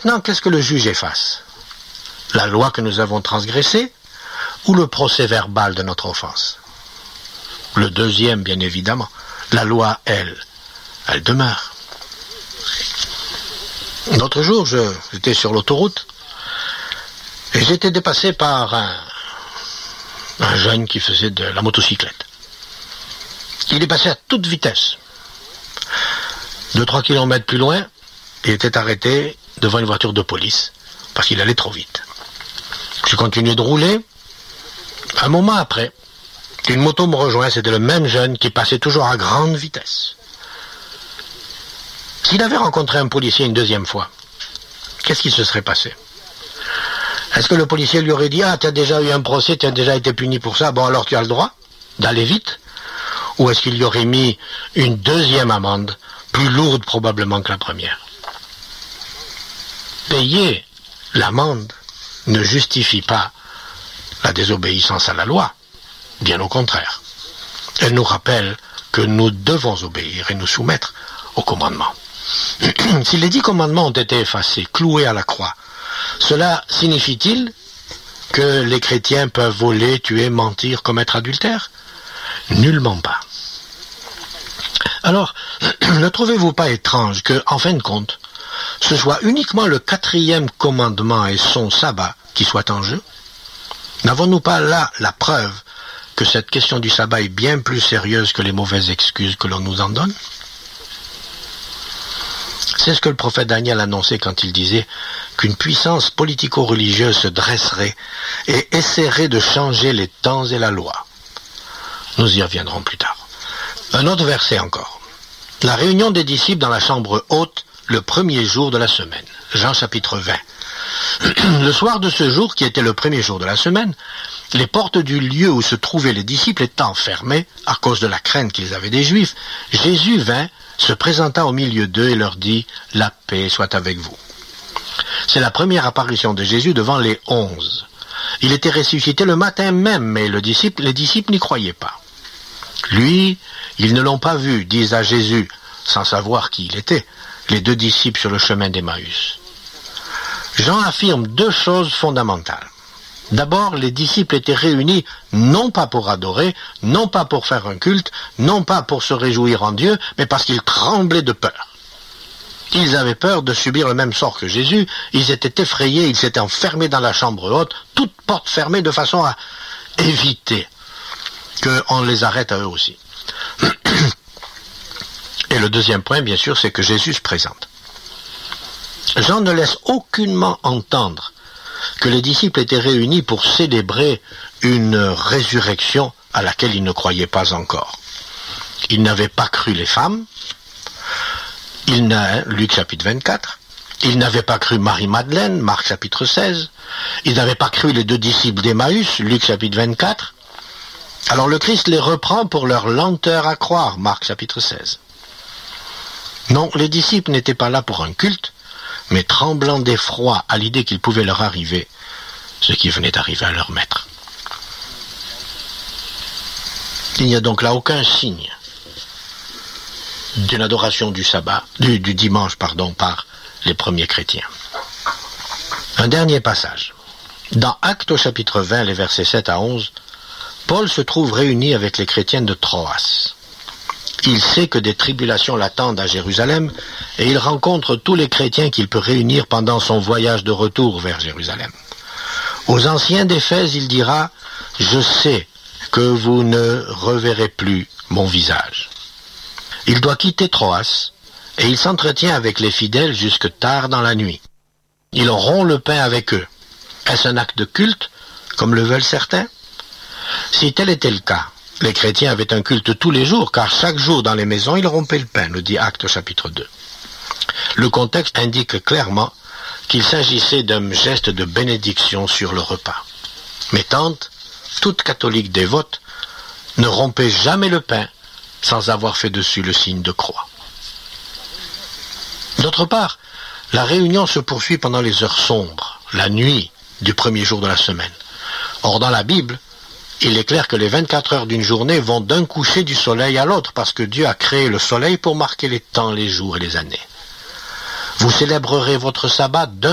Maintenant, qu'est-ce que le juge efface? La loi que nous avons transgressée ou le procès verbal de notre offense? Le deuxième, bien évidemment. La loi, elle demeure. L'autre jour, j'étais sur l'autoroute et j'étais dépassé par un jeune qui faisait de la motocyclette. Il est passé à toute vitesse. 2-3 kilomètres plus loin, il était arrêté devant une voiture de police parce qu'il allait trop vite. J'ai continué de rouler. Un moment après, une moto me rejoint, c'était le même jeune qui passait toujours à grande vitesse. S'il avait rencontré un policier une deuxième fois, qu'est-ce qui se serait passé? Est-ce que le policier lui aurait dit « Ah, tu as déjà eu un procès, tu as déjà été puni pour ça, bon alors tu as le droit d'aller vite ?» Ou est-ce qu'il lui aurait mis une deuxième amende, plus lourde probablement que la première? Payer l'amende ne justifie pas la désobéissance à la loi. Bien au contraire. Elle nous rappelle que nous devons obéir et nous soumettre aux commandements. Si les 10 commandements ont été effacés, cloués à la croix, cela signifie-t-il que les chrétiens peuvent voler, tuer, mentir, commettre adultère? Nullement pas. Alors, ne trouvez-vous pas étrange que, en fin de compte, ce soit uniquement le 4e commandement et son sabbat qui soient en jeu? N'avons-nous pas là la preuve que cette question du sabbat est bien plus sérieuse que les mauvaises excuses que l'on nous en donne? C'est ce que le prophète Daniel annonçait quand il disait qu'une puissance politico-religieuse se dresserait et essaierait de changer les temps et la loi. Nous y reviendrons plus tard. Un autre verset encore. La réunion des disciples dans la chambre haute le premier jour de la semaine. Jean chapitre 20. Le soir de ce jour, qui était le premier jour de la semaine, les portes du lieu où se trouvaient les disciples étant fermées, à cause de la crainte qu'ils avaient des Juifs, Jésus vint, se présenta au milieu d'eux et leur dit « La paix soit avec vous ». C'est la première apparition de Jésus devant les 11. Il était ressuscité le matin même, mais les disciples n'y croyaient pas. Lui, ils ne l'ont pas vu, disent à Jésus, sans savoir qui il était, les 2 disciples sur le chemin d'Emmaüs. Jean affirme 2 choses fondamentales. D'abord, les disciples étaient réunis non pas pour adorer, non pas pour faire un culte, non pas pour se réjouir en Dieu, mais parce qu'ils tremblaient de peur. Ils avaient peur de subir le même sort que Jésus, ils étaient effrayés, ils s'étaient enfermés dans la chambre haute, toutes portes fermées de façon à éviter qu'on les arrête à eux aussi. Et le deuxième point, bien sûr, c'est que Jésus se présente. Jean ne laisse aucunement entendre que les disciples étaient réunis pour célébrer une résurrection à laquelle ils ne croyaient pas encore. Ils n'avaient pas cru les femmes, Luc chapitre 24, ils n'avaient pas cru Marie-Madeleine, Marc chapitre 16, ils n'avaient pas cru les 2 disciples d'Emmaüs, Luc chapitre 24. Alors le Christ les reprend pour leur lenteur à croire, Marc chapitre 16. Non, les disciples n'étaient pas là pour un culte, mais tremblant d'effroi à l'idée qu'il pouvait leur arriver ce qui venait d'arriver à leur maître. Il n'y a donc là aucun signe d'une adoration du sabbat, du dimanche, par les premiers chrétiens. Un dernier passage. Dans Actes au chapitre 20, les versets 7 à 11, Paul se trouve réuni avec les chrétiens de Troas. Il sait que des tribulations l'attendent à Jérusalem et il rencontre tous les chrétiens qu'il peut réunir pendant son voyage de retour vers Jérusalem. Aux anciens d'Éphèse, il dira « Je sais que vous ne reverrez plus mon visage ». Il doit quitter Troas et il s'entretient avec les fidèles jusque tard dans la nuit. Il rompt le pain avec eux. Est-ce un acte de culte, comme le veulent certains? Si tel était le cas, les chrétiens avaient un culte tous les jours, car chaque jour dans les maisons, ils rompaient le pain, nous dit Actes chapitre 2. Le contexte indique clairement qu'il s'agissait d'un geste de bénédiction sur le repas. Mes tantes, toutes catholiques dévotes, ne rompaient jamais le pain sans avoir fait dessus le signe de croix. D'autre part, la réunion se poursuit pendant les heures sombres, la nuit du premier jour de la semaine. Or, dans la Bible, il est clair que les 24 heures d'une journée vont d'un coucher du soleil à l'autre, parce que Dieu a créé le soleil pour marquer les temps, les jours et les années. Vous célébrerez votre sabbat d'un